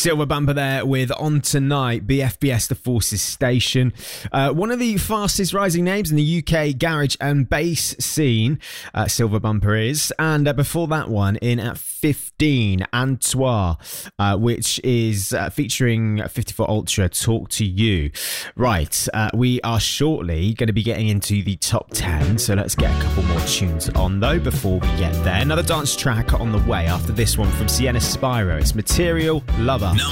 Silver Bumper there with On Tonight, BFBS The Forces Station. One of the fastest rising names in the UK garage and bass scene, Silver Bumper is. And before that one, in at 15, Antoine, which is featuring 54 Ultra, Talk to You. Right, we are shortly going to be getting into the top 10, so let's get a couple more tunes on though before we get there. Another dance track on the way after this one from Sienna Spyro. It's Material Lover.